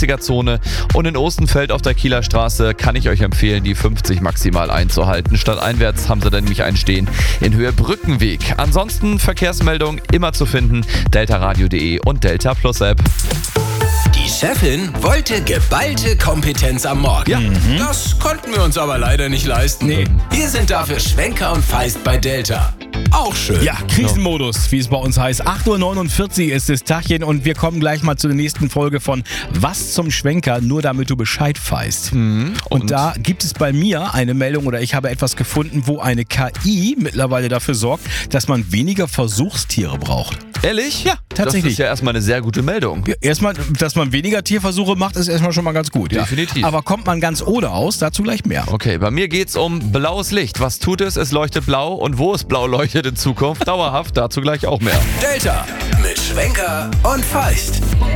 40er-Zone. Und in Ostenfeld auf der Kieler Straße kann ich euch empfehlen, die 50 maximal einzuhalten. Stadteinwärts haben sie dann nämlich einen stehen in Höhe Brückenweg. Ansonsten Verkehrsmeldung immer zu finden, deltaradio.de und Delta Plus App. Die Chefin wollte geballte Kompetenz am Morgen. Ja. Das konnten wir uns aber leider nicht leisten. Nee. Wir sind dafür Schwenker und Feist bei Delta. Auch schön. Ja, Krisenmodus, wie es bei uns heißt. 8.49 Uhr ist das Tagchen und wir kommen gleich mal zur nächsten Folge von Was zum Schwenker, nur damit du Bescheid weißt. Und da gibt es bei mir eine Meldung oder ich habe etwas gefunden, wo eine KI mittlerweile dafür sorgt, dass man weniger Versuchstiere braucht. Ehrlich? Ja, tatsächlich. Das ist ja erstmal eine sehr gute Meldung. Ja, erstmal, dass man weniger Tierversuche macht, ist erstmal schon mal ganz gut. Definitiv. Ja. Aber kommt man ganz ohne aus, dazu gleich mehr. Okay, bei mir geht's um blaues Licht. Was tut es? Es leuchtet blau. Und wo es blau leuchtet in Zukunft? Dauerhaft, dazu gleich auch mehr. Delta mit Schwenker und Feist.